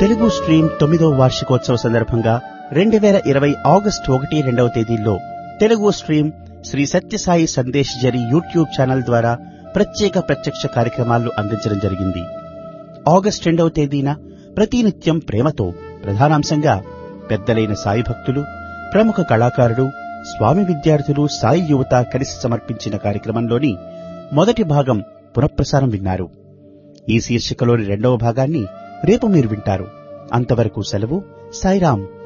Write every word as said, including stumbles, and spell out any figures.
Telugu stream తొమ్మిదో వార్షికోత్సవ సందర్భంగా రెండు వేల ఇరవై ఆగస్టు ఒకటి రెండవ తేదీల్లో తెలుగు స్ట్రీమ్ శ్రీ సత్యసాయి సందేశ్ జరి యూట్యూబ్ ఛానల్ ద్వారా ప్రత్యేక ప్రత్యక్ష కార్యక్రమాలను అందించడం జరిగింది. ఆగస్టు రెండవ తేదీన ప్రతినిత్యం ప్రేమతో ప్రధానాంశంగా పెద్దలైన సాయి భక్తులు, ప్రముఖ కళాకారుడు, స్వామి విద్యార్థులు, సాయి యువత కలిసి సమర్పించిన కార్యక్రమంలోని మొదటి భాగం పునఃప్రసారం విన్నారు. ఈ శీర్షికలోని రెండవ భాగాన్ని రేపు మీరు వింటారు. అంతవరకు సెలవు. సాయిరాం.